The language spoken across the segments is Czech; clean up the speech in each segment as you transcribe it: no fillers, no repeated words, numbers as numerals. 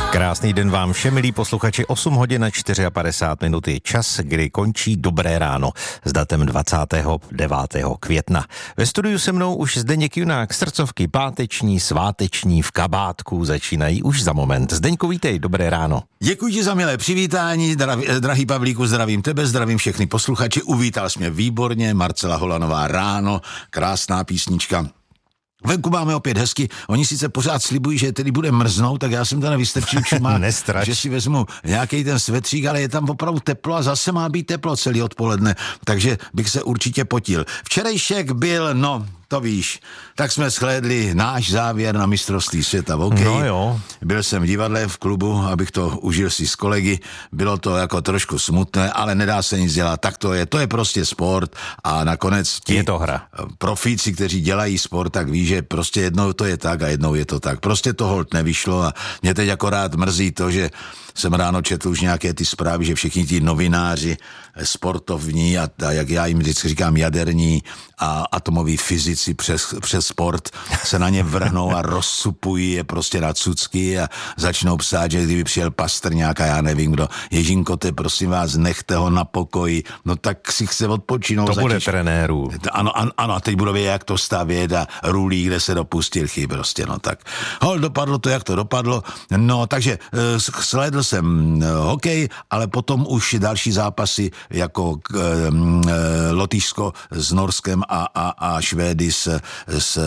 Krásný den vám všem, milí posluchači, 8 hodin a 54 minuty je čas, kdy končí Dobré ráno s datem 29. května. Ve studiu se mnou už Zdeněk Junák, srdcovky páteční, sváteční v kabátku začínají už za moment. Zdeňku, vítej, dobré ráno. Děkuji ti za milé přivítání, drahý Pavlíku, zdravím tebe, zdravím všechny posluchači, uvítal jsi mě výborně, Marcela Holanová Ráno, krásná písnička. Venku máme opět hezky, oni sice pořád slibují, že tedy bude mrznout, tak já jsem tady vystrčil čumák, že si vezmu nějaký ten svetřík, ale je tam opravdu teplo a zase má být teplo celý odpoledne, takže bych se určitě potil. Včerejšek byl, to víš, tak jsme shlédli náš závěr na mistrovství světa v hokeji. No jo. Byl jsem v divadle v klubu, abych to užil si s kolegy. Bylo to jako trošku smutné, ale nedá se nic dělat. Tak to je prostě sport a nakonec ti je to hra. Profíci, kteří dělají sport, tak ví, že prostě jednou to je tak a jednou je to tak. Prostě to holt nevyšlo a mě teď akorát mrzí to, že jsem ráno četl už nějaké ty zprávy, že všichni ti novináři sportovní a jak já jim vždycky říkám jaderní a atomoví fyzici přes sport se na ně vrhnou a rozsupují je prostě na cucky a začnou psát, že kdyby přijel Pastrňák a já nevím kdo, Ježínkote, prosím vás, nechte ho na pokoji, no tak si chce odpočinout. To bude trenérů. Ano, a teď budou vědět, jak to stavět a rulí, kde se dopustil chyb prostě, tak. Dopadlo to, jak to dopadlo, takže sledl jsem hokej, ale potom už další zápasy jako Lotyšsko s Norskem a Švédy s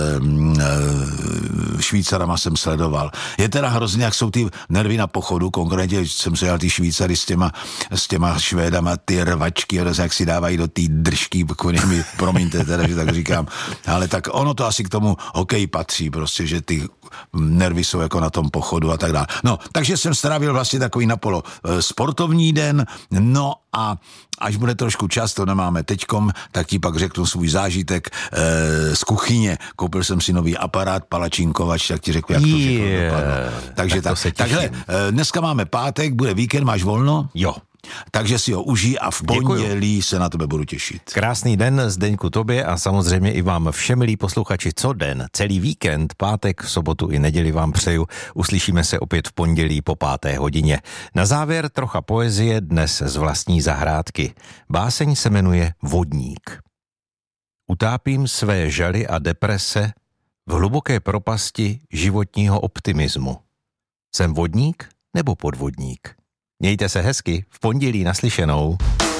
Švýcarama jsem sledoval. Je teda hrozně, jak jsou ty nervy na pochodu, konkrétně jsem se jel ty Švýcary s těma Švédama, ty rvačky, jak si dávají do té držky, promiňte teda, že tak říkám, ale tak ono to asi k tomu hokeji patří, prostě, že ty nervy jsou jako na tom pochodu a tak dále. Takže jsem strávil vlastně takový napolo sportovní den, a až bude trošku čas, to nemáme teďkom, tak ti pak řeknu svůj zážitek z kuchyně. Koupil jsem si nový aparát, palačinkovač, tak ti řeknu, jak to všechno dopadlo. Takže takhle, dneska máme pátek, bude víkend, máš volno? Jo. Takže si ho užij a v pondělí se na tebe budu těšit. Krásný den, Zdeňku, tobě a samozřejmě i vám všem, milí posluchači, co den, celý víkend, pátek, sobotu i neděli vám přeju. Uslyšíme se opět v pondělí po 5. hodině. Na závěr trocha poezie dnes z vlastní zahrádky. Báseň se jmenuje Vodník. Utápím své žaly a deprese v hluboké propasti životního optimismu. Jsem vodník nebo podvodník? Mějte se hezky, v pondělí naslyšenou.